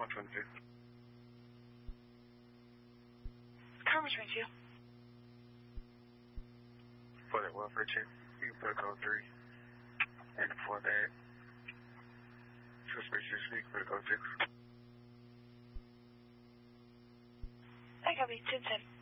122. Confirmation 22. For that welfare check, you can put a code 3. And for that suspicious, you can put a code 6. I copy 1010.